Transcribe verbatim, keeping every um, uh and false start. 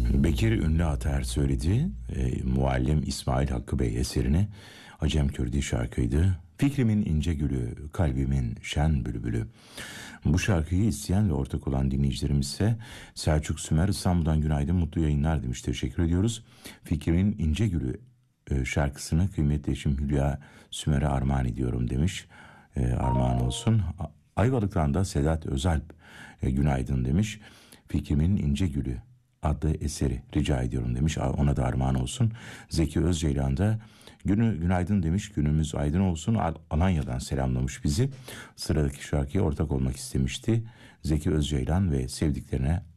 Bekir Ünlü Atar söyledi. E, muallim İsmail Hakkı Bey eserini Acem Kürdi şarkıydı. Fikrimin ince gülü, kalbimin şen bülbülü. Bu şarkıyı isteyen ve ortak olan dinleyicilerimiz ise Selçuk Sümer İstanbul'dan günaydın, mutlu yayınlar demiş. Teşekkür ediyoruz. Fikrimin ince gülü e, şarkısını kıymetli eşim Hülya Sümer'e armağan ediyorum demiş. E, armağan olsun. Ayvalık'tan da Sedat Özalp e, günaydın demiş. Fikrimin ince gülü adlı eseri rica ediyorum demiş. Ona da armağan olsun. Zeki Özceylan da günü günaydın demiş. Günümüz aydın olsun. Al- Alanya'dan selamlamış bizi. Sıradaki şarkıya ortak olmak istemişti. Zeki Özceylan ve sevdiklerine